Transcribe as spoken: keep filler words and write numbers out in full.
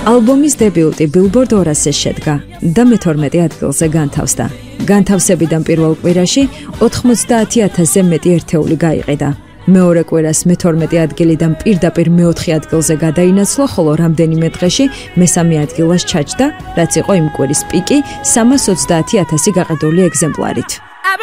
ალბომის დებიუტი Billboard ორასზე შედგა და მეთორმეტე ადგილზე განთავსდა. განთავსებიდან პირველ კვირაში ოთხმოცდაათი ათასზე მეტი ერთეული გაიყიდა. მეორე კვირას მეთორმეტე ადგილიდან პირდაპირ მეოთხე ადგილზე გადაინაცვლა, ხოლო რამდენიმე დღეში მესამე ადგილას ჩაჯდა, რაც იყო იმ კვირის პიკი სამას ოცდაათი ათასი გაყიდული ეგზემპლარით.